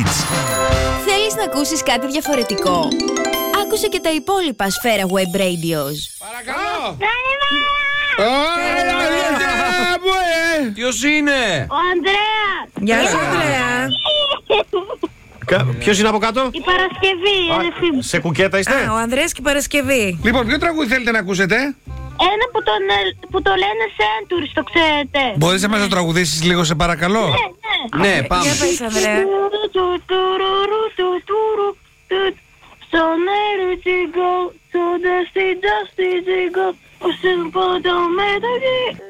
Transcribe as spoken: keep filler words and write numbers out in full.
Hits. Θέλεις να ακούσεις κάτι διαφορετικό? Άκουσε και τα υπόλοιπα Σφαίρα Web Radios. Παρακαλώ. Ποιος είναι? Ο Ανδρέας. Γεια σου, Ανδρέα. Ποιος είναι από κάτω? Η Παρασκευή, η αδερφή μου. Σε κουκέτα είστε? Α, ο Ανδρέας και η Παρασκευή. Λοιπόν, ποιο τραγούδι θέλετε να ακούσετε? Ένα που, τον, ε, που το λένε Centuries, το ξέρετε. Μπορείς να μας το τραγουδήσεις λίγο, σε παρακαλώ? Ναι, ναι. Ναι, πάμε. Για πες, Ανδρέα. So let it go, so dusty, dusty, go. Oh, simple, don't matter.